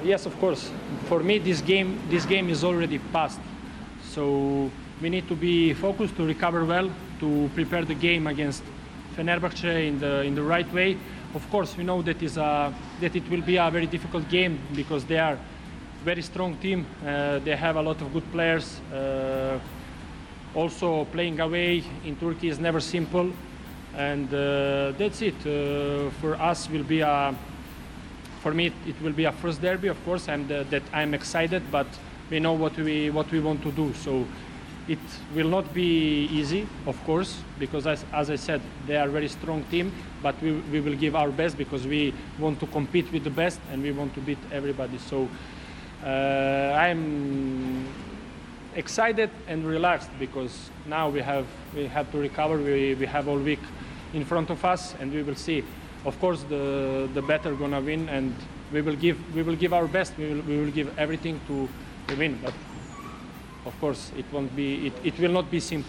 Yes, of course. For me, this game is already past. So we need to be focused to recover well, to prepare the game against Fenerbahce in the right way. Of course, we know that it will be a very difficult game because they are very strong team. They have a lot of good players. Also, playing away in Turkey is never simple, and that's it. For us, will be for me it will be a first derby. Of course, I'm excited, but we know what we want to do. So it will not be easy, of course, because as I said, they are a very strong team. But we will give our best because we want to compete with the best and we want to beat everybody. So I'm excited and relaxed because now we have to recover. We have all week in front of us, and we will see. Of course, the better gonna win, and we will give our best. We will give everything to win. But of course, it will not be simple.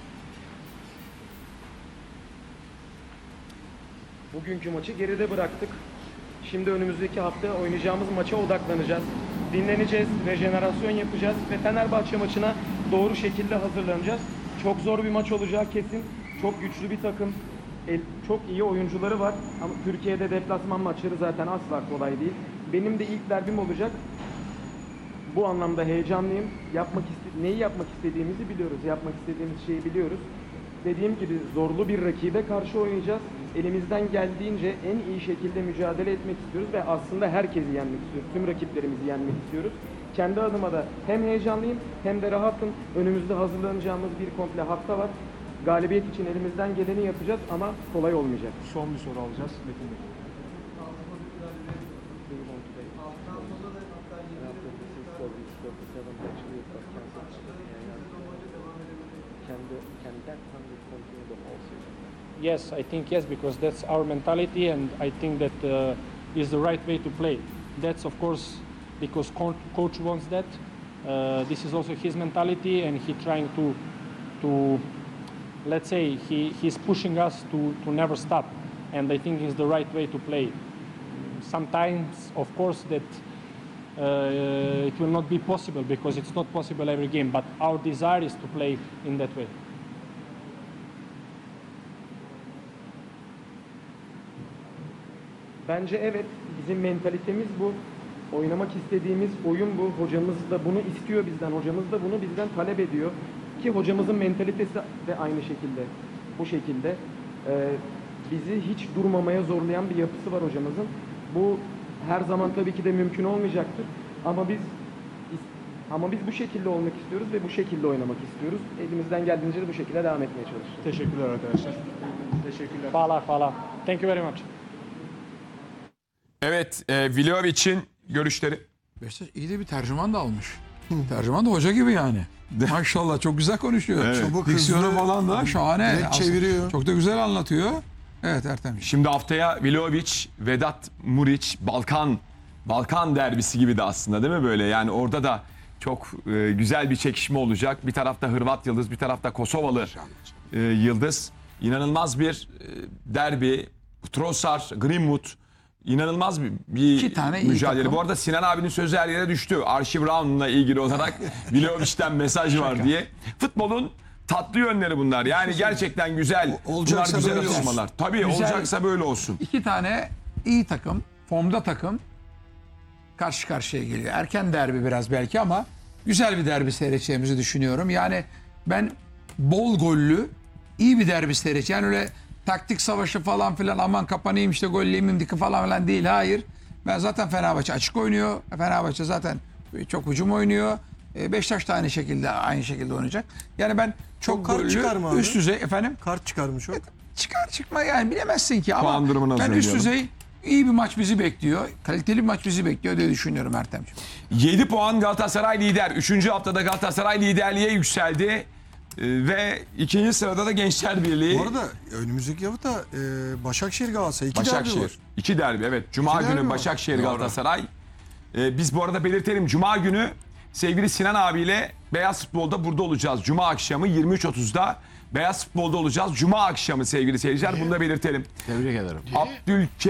Bugünkü maçı geride bıraktık. Şimdi önümüzdeki hafta oynayacağımız maça odaklanacağız. Dinleneceğiz, rejenerasyon yapacağız ve Fenerbahçe maçına doğru şekilde hazırlanacağız. Çok zor bir maç olacağı kesin. Çok güçlü bir takım. Çok iyi oyuncuları var. Ama Türkiye'de deplasman maçları zaten asla kolay değil. Benim de ilk derbim olacak. Bu anlamda heyecanlıyım. Neyi yapmak istediğimizi biliyoruz. Yapmak istediğimiz şeyi biliyoruz. Dediğim gibi zorlu bir rakibe karşı oynayacağız. Elimizden geldiğince en iyi şekilde mücadele etmek istiyoruz ve aslında herkesi yenmek istiyoruz. Tüm rakiplerimizi yenmek istiyoruz. Kendi adıma da hem heyecanlıyım hem de rahatım. Önümüzde hazırlanacağımız bir komple hafta var. Galibiyet için elimizden geleni yapacağız ama kolay olmayacak. Son bir soru alacağız. Metin Bey. Yes, I think yes, because that's our mentality, and I think that is the right way to play. That's of course because coach wants that. This is also his mentality, and he trying to let's say he's pushing us to never stop, and I think it's the right way to play. Sometimes, of course, that it will not be possible because it's not possible every game, but our desire is to play in that way. Bence evet, bizim mentalitemiz bu. Oynamak istediğimiz oyun bu. Hocamız da bunu istiyor bizden. Hocamız da bunu bizden talep ediyor. Ki hocamızın mentalitesi de aynı şekilde. Bu şekilde. Bizi hiç durmamaya zorlayan bir yapısı var hocamızın. Bu her zaman tabii ki de mümkün olmayacaktır. Ama biz bu şekilde olmak istiyoruz ve bu şekilde oynamak istiyoruz. Elimizden geldiğince de bu şekilde devam etmeye çalışacağız. Teşekkürler arkadaşlar. Teşekkürler. Hvala. Thank you very much. Evet, Vlahovic'in görüşleri. Beşiktaş iyi de bir tercüman da almış. Tercüman da hoca gibi yani. Maşallah çok güzel konuşuyor. Evet. Çabuk, diksiyonu falan da şahane. direkt çeviriyor. Çok da güzel anlatıyor. Evet Ertem. Şimdi haftaya Vlahovic, Vedat Muriç, Balkan derbisi gibi de aslında değil mi böyle? Yani orada da çok güzel bir çekişme olacak. Bir tarafta Hırvat Yıldız, bir tarafta Kosovalı Yıldız. İnanılmaz bir derbi. Trossard, Greenwood. İnanılmaz bir İki tane iyi mücadele. takım. Bu arada Sinan abinin sözü her yere düştü. Arşiv Round'la ilgili olarak Vlahovic'ten mesaj var diye. Futbolun tatlı yönleri bunlar. Yani gerçekten güzel. Olacaksa bunlar güzel böyle olsun. atışmalar. Tabii Güzel. olacaksa böyle olsun. İki tane iyi takım, formda takım karşı karşıya geliyor. Erken derbi biraz belki ama güzel bir derbi seyredeceğimizi düşünüyorum. Yani ben bol gollü, iyi bir derbi seyredeceğim. Yani öyle taktik savaşı falan filan aman kapanayım işte golleyim diki falan filan değil. Hayır. Ben zaten Fenerbahçe açık oynuyor. Fenerbahçe zaten çok hücum oynuyor. Beşiktaş da aynı şekilde oynayacak. Yani ben çok kart çıkar mı gollü, abi? üst düzey efendim. Kart çıkarmış o. Çıkar çıkma yani bilemezsin ki Puan ama durumunu ben üst söylüyorum. düzey iyi bir maç bizi bekliyor. Kaliteli bir maç bizi bekliyor diye düşünüyorum Ertemciğim. 7 puan Galatasaray lider. 3. haftada Galatasaray liderliğe yükseldi. Ve 2. sırada da Gençler Birliği. Bu arada önümüzdeki hafta Başakşehir Galatasaray 2 derbi var. Başakşehir. 2 derbi evet. Cuma İki derbi günü var. Başakşehir Doğru. Galatasaray. Biz bu arada belirtelim. Cuma günü sevgili Sinan abiyle Beyaz Futbol'da burada olacağız. Cuma akşamı 23.30'da Beyaz Futbol'da olacağız. Cuma akşamı sevgili seyirciler. Bunu da belirtelim. Tebrik ederim.